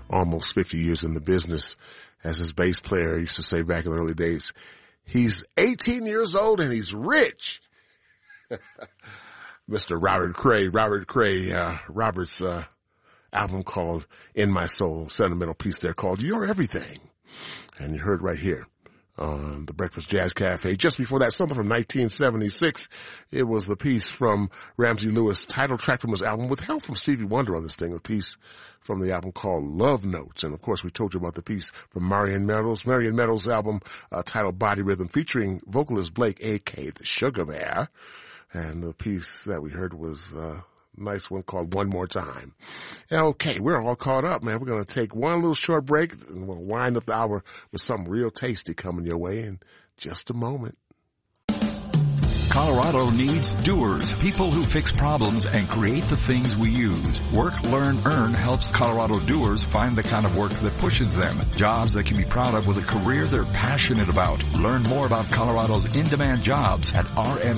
almost 50 years in the business. As his bass player used to say back in the early days, he's 18 years old and he's rich. Mr. Robert Cray. Robert's album called In My Soul, sentimental piece there called You're Everything. And you heard right here on the Breakfast Jazz Cafe. Just before that, something from 1976. It was the piece from Ramsey Lewis, title track from his album, with help from Stevie Wonder on this thing, a piece from the album called Love Notes. And of course, we told you about the piece from Marion Meadows' album titled Body Rhythm, featuring vocalist Blake, a.k.a. the Sugar Bear. And the piece that we heard was a nice one called One More Time. Okay, we're all caught up, man. We're going to take one little short break, and we'll wind up the hour with something real tasty coming your way in just a moment. Colorado needs doers, people who fix problems and create the things we use. Work, Learn, Earn helps Colorado doers find the kind of work that pushes them. Jobs they can be proud of with a career they're passionate about. Learn more about Colorado's in-demand jobs at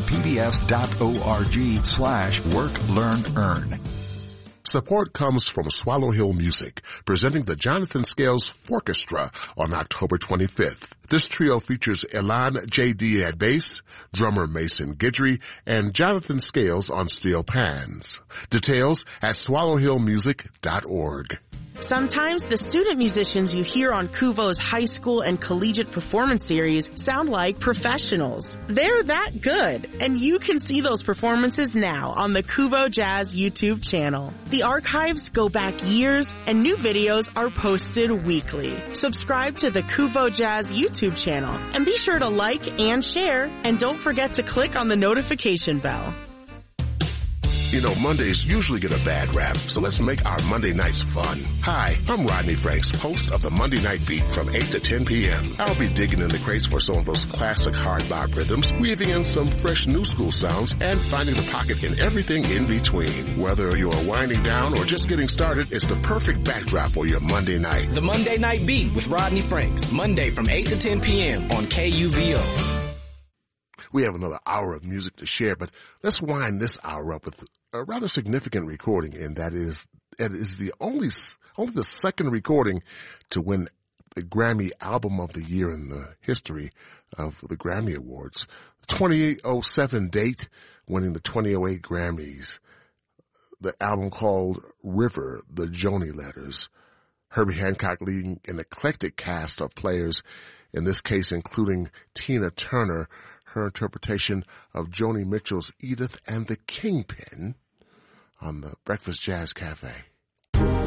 rmpbs.org/Work, Learn, Earn. Support comes from Swallow Hill Music, presenting the Jonathan Scales Forkestra on October 25th. This trio features Elan J.D. at bass, drummer Mason Guidry, and Jonathan Scales on steel pans. Details at swallowhillmusic.org. Sometimes the student musicians you hear on Kuvo's high school and collegiate performance series sound like professionals. They're that good, and you can see those performances now on the Kuvo Jazz YouTube channel. The archives go back years, and new videos are posted weekly. Subscribe to the Kuvo Jazz YouTube channel, and be sure to like and share, and don't forget to click on the notification bell. You know, Mondays usually get a bad rap, so let's make our Monday nights fun. Hi, I'm Rodney Franks, host of the Monday Night Beat from 8 to 10 p.m. I'll be digging in the crates for some of those classic hard bop rhythms, weaving in some fresh new school sounds, and finding the pocket in everything in between. Whether you're winding down or just getting started, it's the perfect backdrop for your Monday night. The Monday Night Beat with Rodney Franks, Monday from 8 to 10 p.m. on KUVO. We have another hour of music to share, but let's wind this hour up with a rather significant recording, and that is the only the second recording to win the Grammy Album of the Year in the history of the Grammy Awards. 2007 date, winning the 2008 Grammys. The album called River, the Joni Letters. Herbie Hancock leading an eclectic cast of players, in this case including Tina Turner, her interpretation of Joni Mitchell's Edith and the Kingpin on the Breakfast Jazz Cafe.